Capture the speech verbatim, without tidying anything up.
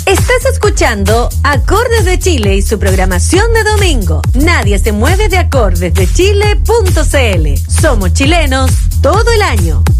Estás escuchando Acordes de Chile y su programación de domingo. Nadie se mueve de acordes de chile punto c l. Somos chilenos todo el año.